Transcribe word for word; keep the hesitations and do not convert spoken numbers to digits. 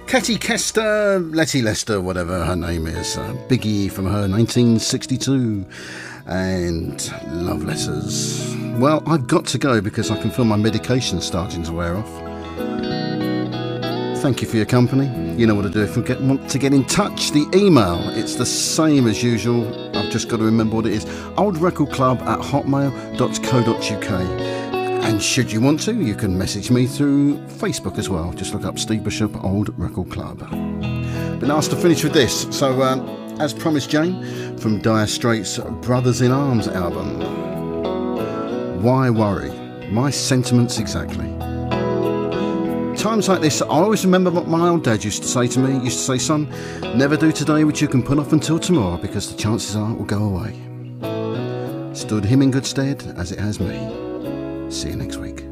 Ketty Kester, Letty Lester, whatever her name is. Uh, Biggie from her nineteen sixty-two. And love letters. Well, I've got to go because I can feel my medication starting to wear off. Thank you for your company. You know what to do if you get, want to get in touch. The email, it's the same as usual. I've just got to remember what it is. old record club at hotmail dot co dot uk. And should you want to, you can message me through Facebook as well. Just look up Steve Bishop, Old Record Club. Been asked to finish with this. So, uh, as promised, Jane, from Dire Straits' Brothers in Arms album. Why worry? My sentiments exactly. Times like this, I always remember what my old dad used to say to me. He used to say, son, never do today what you can put off until tomorrow, because the chances are it will go away. Stood him in good stead as it has me. See you next week.